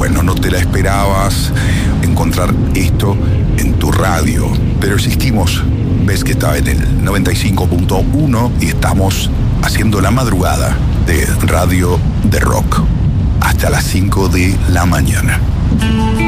bueno, no te la esperabas encontrar esto en tu radio, pero existimos. Ves que estaba en el 95.1 y estamos haciendo la madrugada de Radio de Rock hasta las 5 de la mañana.